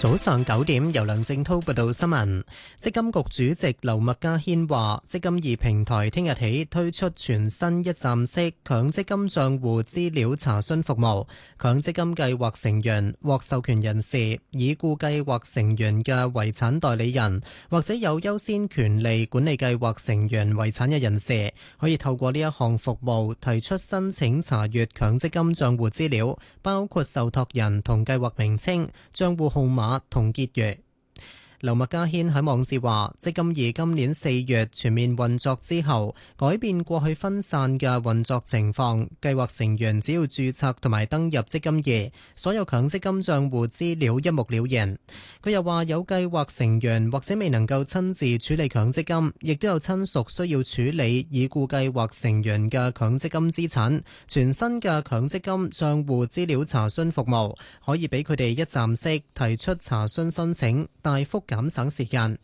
早上9點，由梁正滔報道新聞。積金局主席劉麥嘉軒話，積金易平台聽日起推出全新一站式強積金帳戶資料查詢服務，強積金計劃成員、獲授權人士、已故計劃成員嘅遺產代理人或者有優先權利管理計劃成員遺產嘅人士，可以透過呢一項服務提出申請查閱強積金帳戶資料，包括受託人同計劃名稱、帳戶號碼同結餘。劉麥嘉軒喺網誌話，積金易今年4月全面運作之後，改變過去分散嘅運作情況，計劃成員只要註冊同埋登入積金易，所有強積金帳戶資料一目了然。佢又話，有計劃成員或者未能夠親自處理強積金，亦都有親屬需要處理已故計劃成員嘅強積金資產。全新嘅強積金帳戶資料查詢服務可以俾佢哋一站式提出查詢申請，大幅減省時間。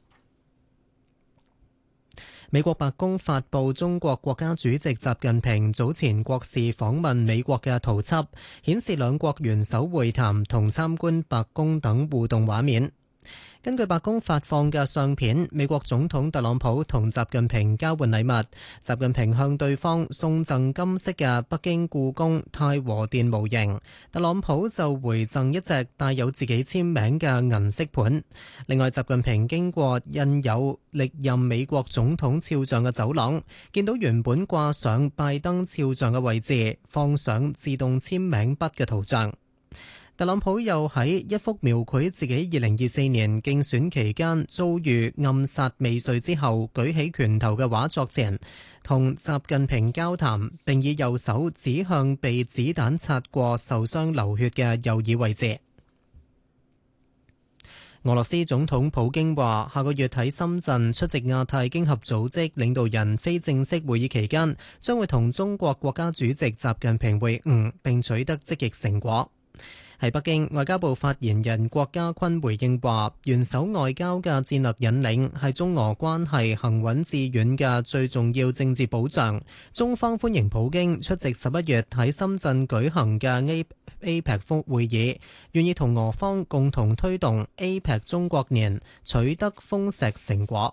美國白宮發布中國國家主席習近平早前國事訪問美國嘅圖輯，顯示兩國元首會談同參觀白宮等互動畫面。根據白宮發放嘅相片，美國總統特朗普同習近平交換禮物，習近平向對方送贈金色嘅北京故宮太和殿模型，特朗普就回贈一隻帶有自己簽名嘅銀色盤。另外，習近平經過印有歷任美國總統肖像嘅走廊，見到原本掛上拜登肖像嘅位置放上自動簽名筆嘅圖像。特朗普又喺一幅描繪自己2024年競選期間遭遇暗殺未遂之後舉起拳頭嘅畫作前，同習近平交談，並以右手指向被子彈擦過受傷流血嘅右耳位置。俄羅斯總統普京話，下個月喺深圳出席亞太經合組織領導人非正式會議期間，將會同中國國家主席習近平會晤，並取得積極成果。喺北京，外交部發言人郭家坤回應話，元首外交嘅戰略引領係中俄關係行穩致遠嘅最重要政治保障。中方歡迎普京出席11月喺深圳舉行嘅 APEC 會議，願意同俄方共同推動 APEC 中國年取得豐碩成果。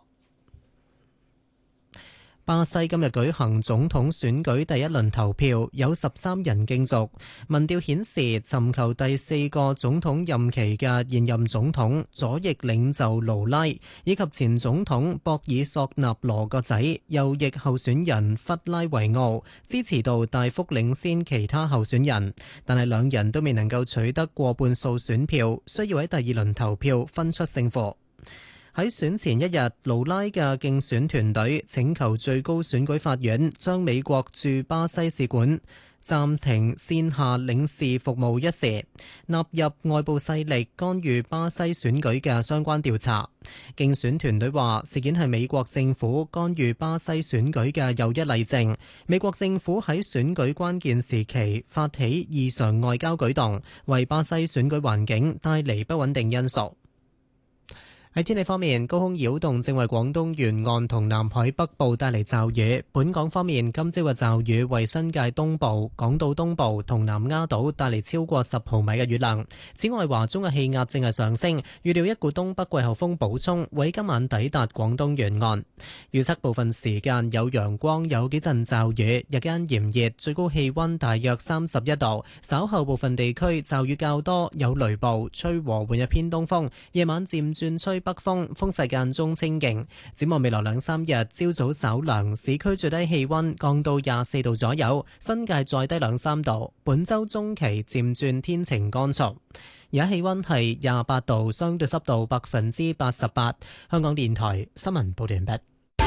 巴西今日舉行總統選舉第一輪投票，有13人競逐。民調顯示，尋求第4個總統任期嘅現任總統左翼領袖盧拉，以及前總統博爾索納羅個仔右翼候選人弗拉維奧，支持度大幅領先其他候選人，但係兩人都未能夠取得過半數選票，需要喺第二輪投票分出勝負。喺選前一日，盧拉嘅競選團隊請求最高選舉法院將美國駐巴西使館暫停線下領事服務一事納入外部勢力干預巴西選舉嘅相關調查。競選團隊話，事件係美國政府干預巴西選舉嘅又一例證。美國政府喺選舉關鍵時期發起異常外交舉動，為巴西選舉環境帶嚟不穩定因素。喺天氣方面，高空擾動正為廣東沿岸同南海北部帶嚟驟雨。本港方面，今朝嘅驟雨為新界東部、港島東部同南丫島帶嚟超過10毫米嘅雨量。此外，華中嘅氣壓正係上升，預料一股東北季候風補充會今晚抵達廣東沿岸。預測部分時間有陽光，有幾陣驟雨，日間炎熱，最高氣溫大約31度。稍後部分地區驟雨較多，有雷暴，吹和緩嘅偏東風，夜晚漸轉吹北風，風勢間中清勁。展望未來2-3日，朝早稍涼，市區最低氣溫降到24度左右，新界再低2-3度。本週中期漸轉天晴乾燥。而家氣溫係28度，相對濕度88%。香港電台新聞報道完畢。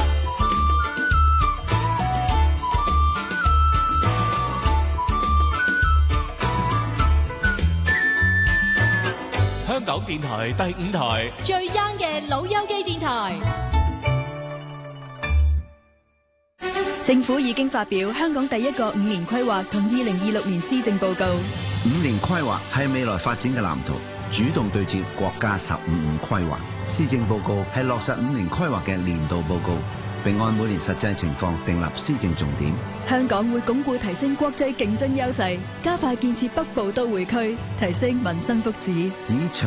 香港電台第5台最 young 嘅老友記電台。政府已經發表香港第一個5年規劃同2026年施政報告。 5年規劃係未來發展嘅藍圖，主動對接國家15五規劃。施政報告係落實5年規劃嘅年度報告，並按每年實際情況訂立施政重點。 香港會鞏固提升國際競爭優勢，加快建設北部都會區，提升民生福祉。 以長